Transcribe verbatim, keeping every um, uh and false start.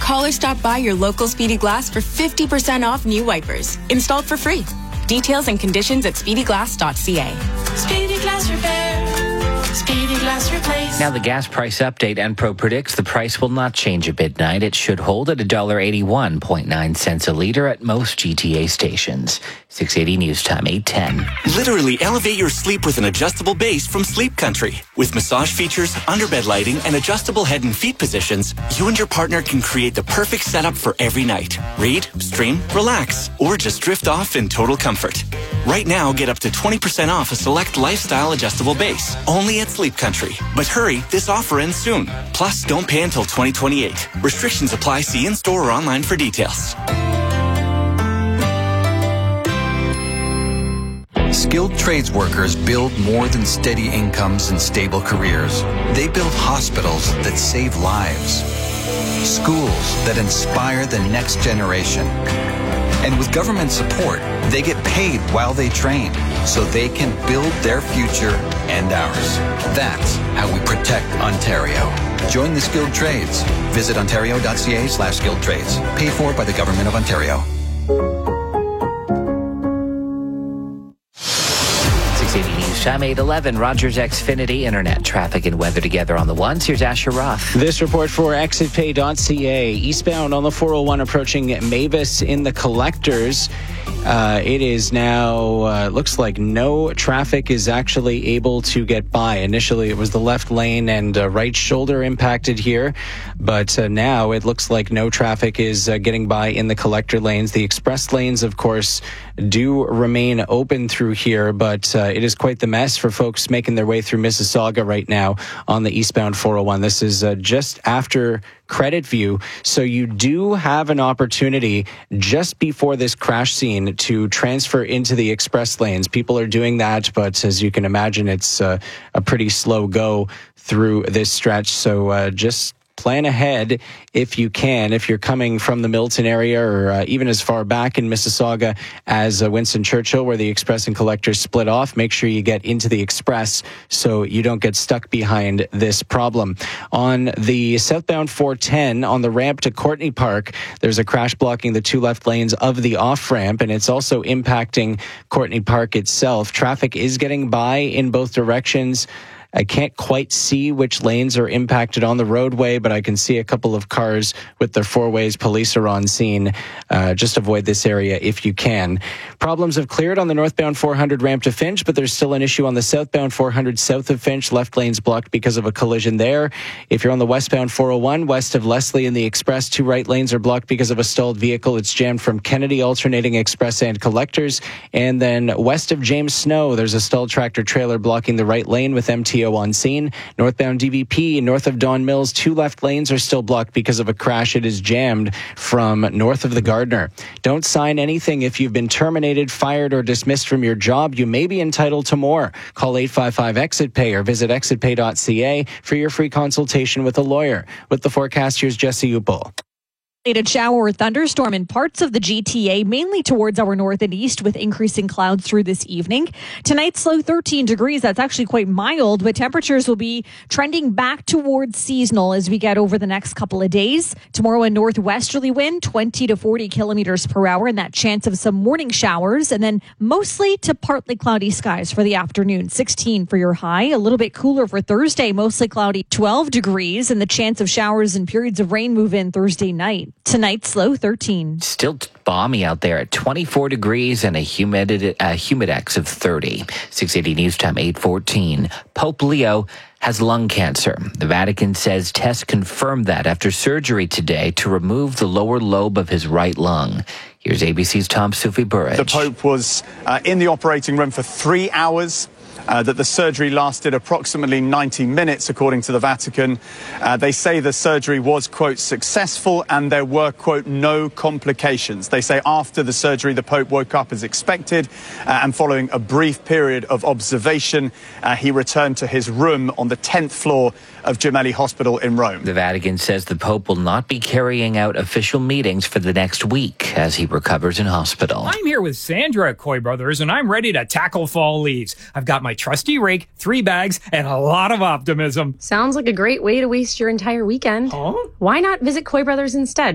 Call or stop by your local Speedy Glass for fifty percent off new wipers. Installed for free. Details and conditions at speedy glass dot c a. Speedy Glass Repair. Speedy Glass Replace. Now the gas price update. Enpro predicts the price will not change at midnight. It should hold at one dollar eighty-one point nine cents a litre at most G T A stations. six eighty News Time, eight ten. Literally elevate your sleep with an adjustable base from Sleep Country. With massage features, underbed lighting, and adjustable head and feet positions, you and your partner can create the perfect setup for every night. Read, stream, relax, or just drift off in total comfort. Right now, get up to twenty percent off a select lifestyle adjustable base. Only at Sleep Country. But hurry, this offer ends soon. Plus, don't pay until twenty twenty-eight. Restrictions apply. See in-store or online for details. Skilled trades workers build more than steady incomes and stable careers. They build hospitals that save lives, schools that inspire the next generation. And with government support, they get paid while they train so they can build their future and ours. That's how we protect Ontario. Join the skilled trades. Visit ontario.ca slash skilled trades. Paid for by the Government of Ontario. Time eight eleven, Rogers Xfinity, internet traffic and weather together on the ones. Here's Asher Roth. This report for exit pay dot c a. Eastbound on the four oh one approaching Mavis in the collectors. Uh, it is now, uh, looks like no traffic is actually able to get by. Initially, it was the left lane and uh, right shoulder impacted here, but uh, now it looks like no traffic is uh, getting by in the collector lanes. The express lanes, of course, do remain open through here, but uh, it is quite the mess for folks making their way through Mississauga right now on the eastbound four oh one. This is uh, just after Credit View, so you do have an opportunity just before this crash scene to transfer into the express lanes. People are doing that, but as you can imagine, it's uh, a pretty slow go through this stretch, so uh, just plan ahead if you can. If you're coming from the Milton area or uh, even as far back in Mississauga as uh, Winston Churchill, where the express and collectors split off, make sure you get into the express so you don't get stuck behind this problem. On the southbound four ten, on the ramp to Courtney Park, there's a crash blocking the two left lanes of the off-ramp, and it's also impacting Courtney Park itself. Traffic is getting by in both directions. I can't quite see which lanes are impacted on the roadway, but I can see a couple of cars with their four ways. Police are on scene. Uh, just avoid this area if you can. Problems have cleared on the northbound four hundred ramp to Finch, but there's still an issue on the southbound four hundred south of Finch. Left lane's blocked because of a collision there. If you're on the westbound four oh one, west of Leslie in the express, two right lanes are blocked because of a stalled vehicle. It's jammed from Kennedy, alternating express and collectors. And then west of James Snow, there's a stalled tractor trailer blocking the right lane with M T O on scene. Northbound D V P, north of Don Mills, two left lanes are still blocked because of a crash. It is jammed from north of the Gardner. Don't sign anything if you've been terminated, fired, or dismissed from your job. You may be entitled to more. Call eight five five exit pay or visit exit pay dot c a for your free consultation with a lawyer. With the forecast, here's Jesse Upel. Shower or thunderstorm in parts of the G T A, mainly towards our north and east, with increasing clouds through this evening. Tonight's low thirteen degrees. That's actually quite mild, but temperatures will be trending back towards seasonal as we get over the next couple of days. Tomorrow, a northwesterly wind, twenty to forty kilometers per hour, and that chance of some morning showers, and then mostly to partly cloudy skies for the afternoon. sixteen for your high. A little bit cooler for Thursday, mostly cloudy, twelve degrees, and the chance of showers and periods of rain move in Thursday night. Tonight's low thirteen. Still balmy out there at twenty-four degrees and a humidity, a humidex of thirty. six eighty News Time, eight fourteen. Pope Leo has lung cancer. The Vatican says tests confirmed that after surgery today to remove the lower lobe of his right lung. Here's A B C's Tom Sufi Burridge. The Pope was uh, in the operating room for three hours. Uh, that the surgery lasted approximately ninety minutes, according to the Vatican. Uh, they say the surgery was, quote, successful and there were, quote, no complications. They say after the surgery, the Pope woke up as expected uh, and following a brief period of observation, uh, he returned to his room on the tenth floor of Gemelli Hospital in Rome. The Vatican says the Pope will not be carrying out official meetings for the next week as he recovers in hospital. I'm here with Sandra at Coy Brothers, and I'm ready to tackle fall leaves. I've got my trusty rake, three bags, and a lot of optimism. Sounds like a great way to waste your entire weekend. Huh? Why not visit Coy Brothers instead?